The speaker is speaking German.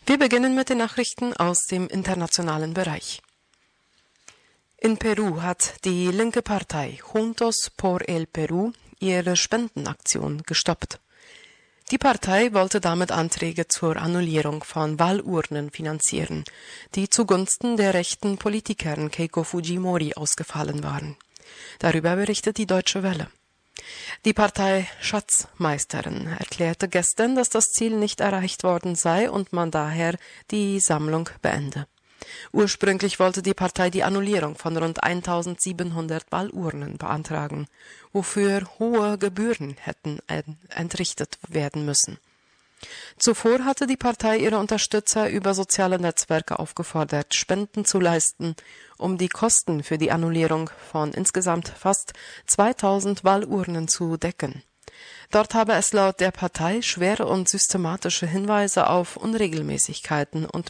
Wir beginnen mit den Nachrichten aus dem internationalen Bereich. In Peru hat die linke Partei Juntos por el Perú ihre Spendenaktion gestoppt. Die Partei wollte damit Anträge zur Annullierung von Wahlurnen finanzieren, die zugunsten der rechten Politikerin Keiko Fujimori ausgefallen waren. Darüber berichtet die Deutsche Welle. Die Partei Schatzmeisterin erklärte gestern, dass das Ziel nicht erreicht worden sei und man daher die Sammlung beende. Ursprünglich wollte die Partei die Annullierung von rund 1700 Wahlurnen beantragen, wofür hohe Gebühren hätten entrichtet werden müssen. Zuvor hatte die Partei ihre Unterstützer über soziale Netzwerke aufgefordert, Spenden zu leisten, um die Kosten für die Annullierung von insgesamt fast 2000 Wahlurnen zu decken. Dort habe es laut der Partei schwere und systematische Hinweise auf Unregelmäßigkeiten und